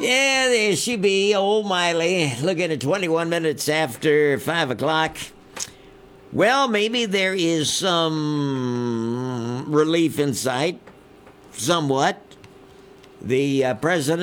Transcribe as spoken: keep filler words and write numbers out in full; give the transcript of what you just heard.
Yeah, there she be, old Miley, looking at twenty-one minutes after five o'clock. Well, maybe there is some relief in sight, somewhat. The uh, president